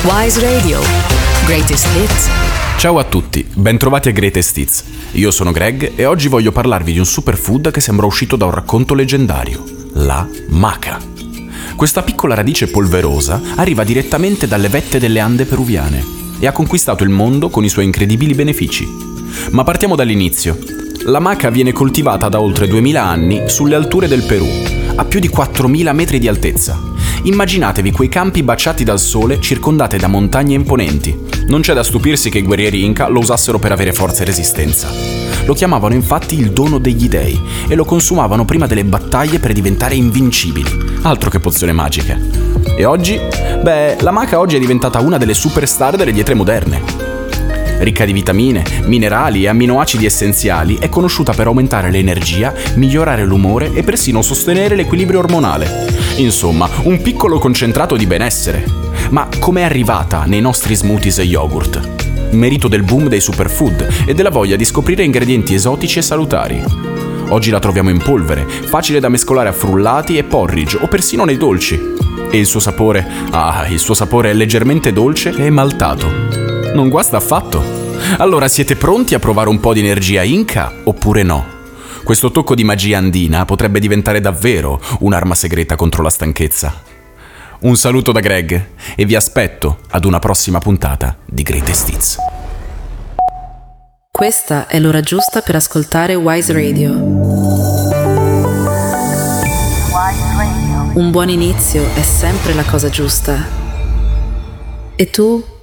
Wise Radio. Greatest Hits. Ciao a tutti, bentrovati a Greatest Hits. Io sono Greg e oggi voglio parlarvi di un superfood che sembra uscito da un racconto leggendario, la maca. Questa piccola radice polverosa arriva direttamente dalle vette delle Ande peruviane e ha conquistato il mondo con i suoi incredibili benefici. Ma partiamo dall'inizio. La maca viene coltivata da oltre 2000 anni sulle alture del Perù, a più di 4000 metri di altezza. Immaginatevi quei campi baciati dal sole circondate da montagne imponenti. Non c'è da stupirsi che i guerrieri Inca lo usassero per avere forza e resistenza. Lo chiamavano infatti il dono degli dei e lo consumavano prima delle battaglie per diventare invincibili. Altro che pozione magica. E oggi? La maca oggi è diventata una delle superstar delle diete moderne. Ricca di vitamine, minerali e amminoacidi essenziali, è conosciuta per aumentare l'energia, migliorare l'umore e persino sostenere l'equilibrio ormonale. Insomma, un piccolo concentrato di benessere. Ma com'è arrivata nei nostri smoothies e yogurt? Merito del boom dei superfood e della voglia di scoprire ingredienti esotici e salutari. Oggi la troviamo in polvere, facile da mescolare a frullati e porridge o persino nei dolci. E il suo sapore? Il suo sapore è leggermente dolce e maltato. Non guasta affatto. Allora siete pronti a provare un po' di energia Inca oppure no? Questo tocco di magia andina potrebbe diventare davvero un'arma segreta contro la stanchezza. Un saluto da Greg e vi aspetto ad una prossima puntata di Greatest Hits. Questa è l'ora giusta per ascoltare Wise Radio. Un buon inizio è sempre la cosa giusta. E tu?